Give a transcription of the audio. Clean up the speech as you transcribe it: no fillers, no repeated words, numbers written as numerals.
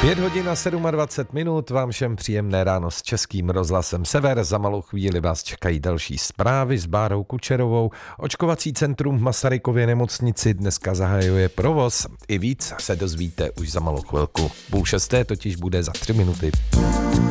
5 hodin a 27 minut, vám všem příjemné ráno s Českým rozhlasem Sever. Za malou chvíli vás čekají další zprávy s Bárou Kučerovou. Očkovací centrum v Masarykově nemocnici dneska zahajuje provoz. I víc se dozvíte už za malou chvilku. 5:30 totiž bude za 3 minuty.